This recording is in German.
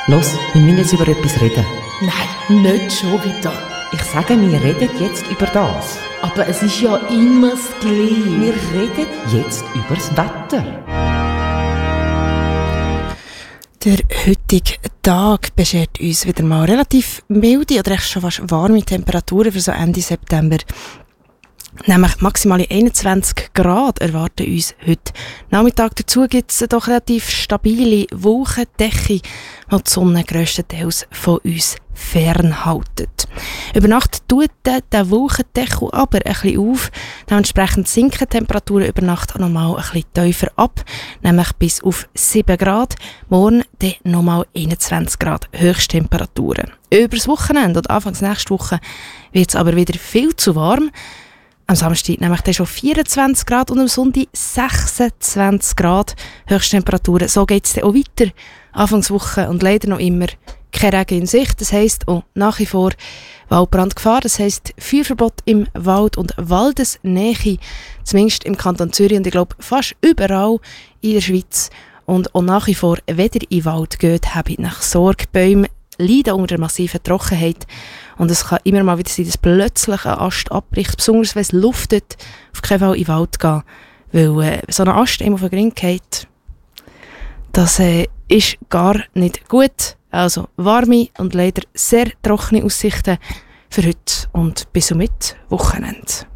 Los, wir müssen jetzt über etwas reden. Nein, nicht schon wieder. Ich sage, wir reden jetzt über das. Aber es ist ja immer das Gleiche. Wir reden jetzt über das Wetter. Der heutige Tag beschert uns wieder mal relativ milde oder echt schon fast warme Temperaturen für so Ende September. Nämlich maximale 21 Grad erwarten uns heute Nachmittag. Dazu gibt es doch relativ stabile Wolkendecke, die die Sonne grösstenteils von uns fernhaltet. Über Nacht tut der Wolkendeckel aber ein bisschen auf. Dementsprechend sinken die Temperaturen über Nacht auch nochmal ein bisschen tiefer ab, nämlich bis auf 7 Grad. Morgen dann nochmal 21 Grad Höchsttemperaturen. Über das Wochenende oder Anfangs nächste Woche wird es aber wieder viel zu warm. Am Samstag nämlich dann schon 24 Grad und am Sonntag 26 Grad Höchsttemperaturen. So geht es dann auch weiter. Anfangswoche und leider noch immer kein Regen in Sicht. Das heisst auch nach wie vor Waldbrandgefahr. Das heisst Feuerverbot im Wald und Waldesnähe. Zumindest im Kanton Zürich und ich glaube fast überall in der Schweiz. Und auch nach wie vor, wenn ihr in den Wald geht, habt ihr nach Sorge. Bäume leiden unter der massiven Trockenheit. Und es kann immer mal wieder sein, dass plötzlich ein Ast abbricht, besonders wenn es luftet, auf keinen Fall in den Wald gehen. Weil so ein Ast immer auf den Grund geht, das ist gar nicht gut. Also warme und leider sehr trockene Aussichten für heute und bis zum Wochenende.